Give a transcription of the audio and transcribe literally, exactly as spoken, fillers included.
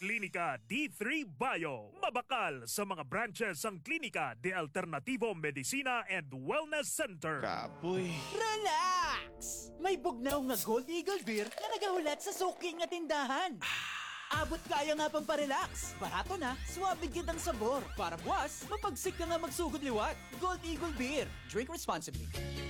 Klinika D three Bio. Mabakal sa mga branches ang Klinika de Alternativo Medicina and Wellness Center. Kapoy. Relax! May bugnaw nga Gold Eagle Beer na nagahulat sa suki nga tindahan. Abot kaya nga pang parelax. Barato na, suwabig kitang sabor. Para buwas, mapagsik ka nga magsugod liwat. Gold Eagle Beer. Drink responsibly.